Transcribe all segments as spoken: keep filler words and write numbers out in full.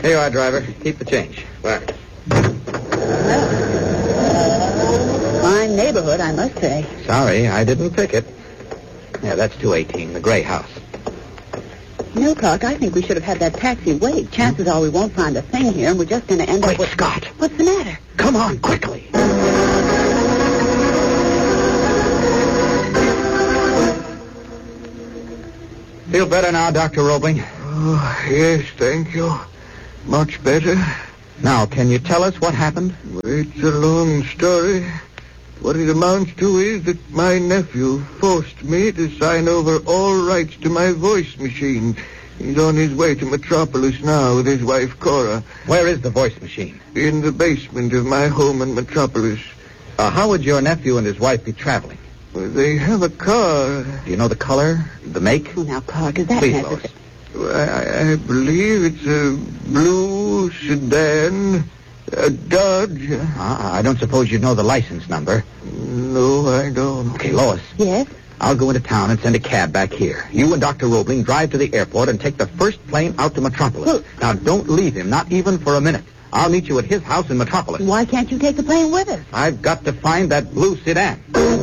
Here you are, driver. Keep the change. Where? Fine neighborhood, I must say. Sorry, I didn't pick it. Yeah, that's two eighteen, the gray house. You know, Clark, I think we should have had that taxi wait. Chances are we won't find a thing here, and we're just going to end Wait, up with... Scott. What's the matter? Come on, quickly. Feel better now, Doctor Roebling? Oh, yes, thank you. Much better. Now, can you tell us what happened? It's a long story. What it amounts to is that my nephew forced me to sign over all rights to my voice machine. He's on his way to Metropolis now with his wife, Cora. Where is the voice machine? In the basement of my home in Metropolis. Uh, how would your nephew and his wife be traveling? Well, they have a car. Do you know the color, the make? Oh, now, Clark, is that Please, necessary? Lois. I, I believe it's a blue sedan, a Dodge. Uh, I don't suppose you know the license number. No, I don't. Okay, Lois. Yes? I'll go into town and send a cab back here. You and Doctor Roebling drive to the airport and take the first plane out to Metropolis. Well- Now, don't leave him, not even for a minute. I'll meet you at his house in Metropolis. Why can't you take the plane with us? I've got to find that blue sedan.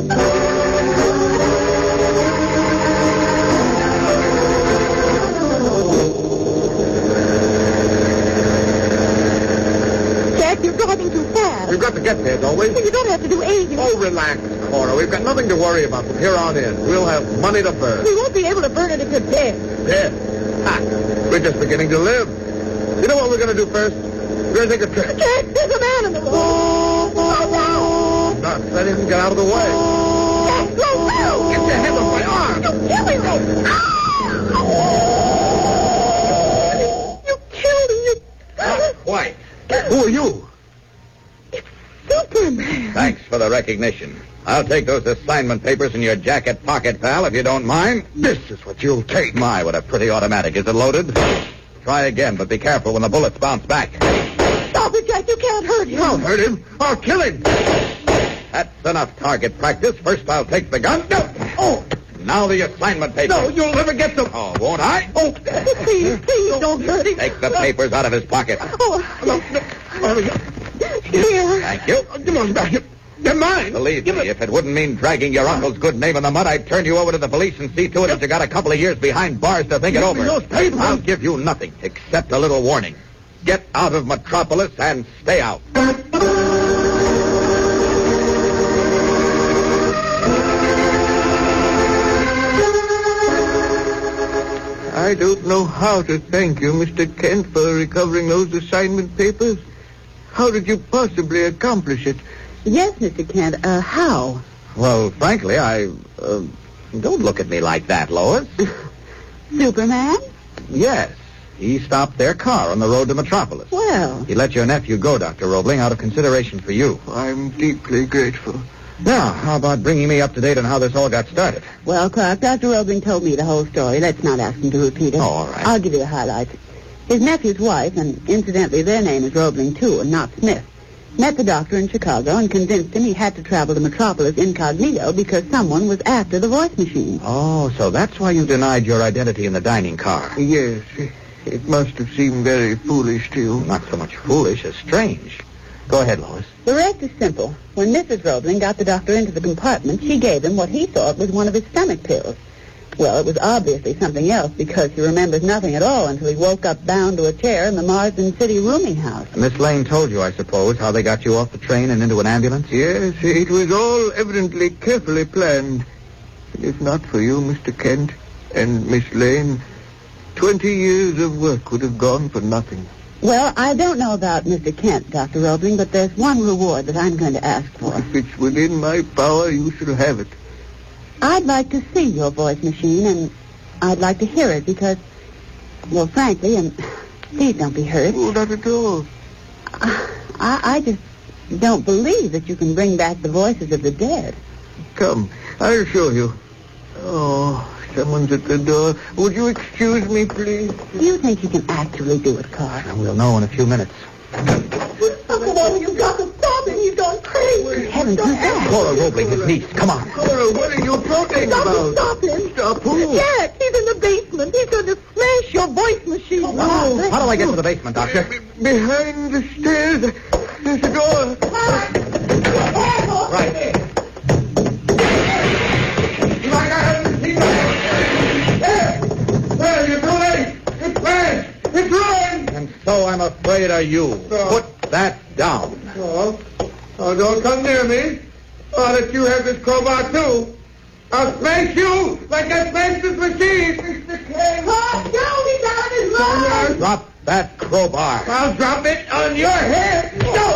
Jack, you're driving too fast. We've got to get there, don't we? You don't have to do anything. Oh, relax, Cora. We've got nothing to worry about from here on in. We'll have money to burn. We won't be able to burn it if you're dead. Dead? Ha! We're just beginning to live. You know what we're going to do first? We're going to take a trip. Jack, there's a man in the road. Oh, no. Now, let him get out of the way. Jack, slow down. Get your hand off my arm. You're killing me. You killed him. Why? Who are you? Superman. Thanks for the recognition. I'll take those assignment papers in your jacket pocket, pal, if you don't mind. This is what you'll take. My, what a pretty automatic. Is it loaded? Try again, but be careful when the bullets bounce back. Stop it, Jack. You can't hurt him. I'll hurt him. I'll kill him. That's enough target practice. First, I'll take the gun. No. Oh, Now the assignment papers. no, you'll never get them. Oh, won't I? Oh, Please, please don't hurt him. Take the papers out of his pocket. Oh, no, no. Oh, yeah. here. Thank you. Oh, come on back. They're mine. Believe Give me, it- if it wouldn't mean dragging your uncle's good name in the mud, I'd turn you over to the police and see to it that you got a couple of years behind bars to think it Give me over. those papers. I'll give you nothing except a little warning. Get out of Metropolis and stay out. I don't know how to thank you, Mister Kent, for recovering those assignment papers. How did you possibly accomplish it? Yes, Mister Kent. Uh, how? Well, frankly, I... Uh, don't look at me like that, Lois. Superman? Yes. He stopped their car on the road to Metropolis. Well, He let your nephew go, Doctor Roebling, out of consideration for you. I'm deeply grateful. Now, how about bringing me up to date on how this all got started? well, Clark, Doctor Roebling told me the whole story. Let's not ask him to repeat it. Oh, all right. I'll give you the highlights. His nephew's wife, and incidentally their name is Roebling, too, and not Smith, met the doctor in Chicago and convinced him he had to travel to Metropolis incognito because someone was after the voice machine. Oh, so that's why you denied your identity in the dining car. Yes, it must have seemed very foolish to you. Not so much foolish as strange. Go ahead, Lois. The rest is simple. When Missus Roebling got the doctor into the compartment, she gave him what he thought was one of his stomach pills. Well, it was obviously something else because he remembers nothing at all until he woke up bound to a chair in the Marsden City rooming house. Miss Lane told you, I suppose, how they got you off the train and into an ambulance? Yes, it was all evidently carefully planned. If not for you, Mister Kent, and Miss Lane, twenty years of work would have gone for nothing. Well, I don't know about Mister Kent, Doctor Roebling, but there's one reward that I'm going to ask for. If it's within my power, you shall have it. I'd like to see your voice machine, and I'd like to hear it because, well, frankly, and please don't be hurt, Oh, not at all. I, I just don't believe that you can bring back the voices of the dead. Come, I'll show you. Oh, someone's at the door. Would you excuse me, please? Do you think you can actually do it, Clark? And we'll know in a few minutes. Come on, you've got to stop him. He's gone crazy. Heavens, who's that? Cora Roebling, his niece. Come on. Cora, what are you talking Stop him, about? stop him. Stop who? Jack, he's in the basement. basement. He's going to smash your voice machine. Oh, how do I get to the basement, Doctor? Behind the stairs, there's a door. Right. Like I haven't seen that. There! There, you're too late. It's fast. It's ruined. And so I'm afraid of you. Oh. Put that down. Oh, oh, don't come near me. I'll let you have this crowbar, too. I'll smash you like I smashed this machine, Mister Clay. Oh, no, he's out of his mind. Drop that crowbar. I'll drop it on your head. No!